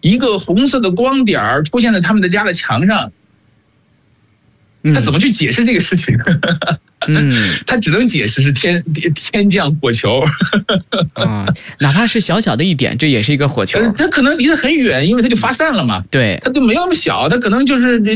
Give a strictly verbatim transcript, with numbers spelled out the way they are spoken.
一个红色的光点儿出现在他们的家的墙上，他怎么去解释这个事情？嗯，他只能解释是天天降火球啊，哪怕是小小的一点，这也是一个火球。 他可能离得很远，因为它就发散了嘛。 对， 它就没有那么小，它可能就是